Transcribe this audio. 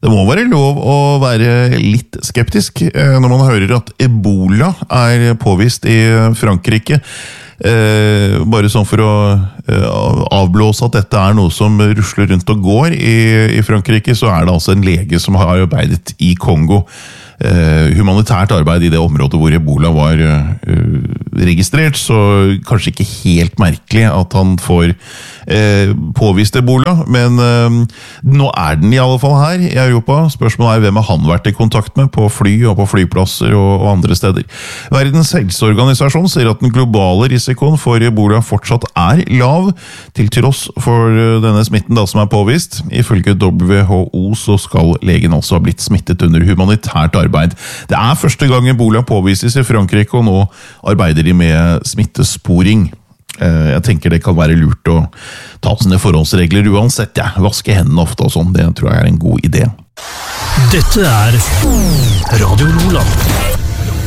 Det må være lov å være litt skeptisk når man hører at Ebola påvist i Frankrike. Bare sånn for å avblåse at dette noe som rusler rundt og går i Frankrike, så det altså en lege som har arbeidet i Kongo. Humanitært arbeid i det området hvor Ebola var registrert, så kanskje ikke helt merkelig at han får påvist Ebola, men nå den i alle fall her i Europa. Spørsmålet hvem har han vært i kontakt med på fly og på flyplasser og andre steder. Verdens helseorganisasjon sier at den globale risikoen for Ebola fortsatt lav, til tross for denne smitten som påvist. Ifølge WHO så skal legen altså ha blitt smittet under humanitært arbeid. Det første gang Ebola påvises i Frankrike, og nå arbeider de med smittesporing. Jeg tenker det kan være lurt å ta sånne forholdsregler uansett. Vaske hendene ofte og sånn, det tror jeg en god idé. Dette Radio Lola.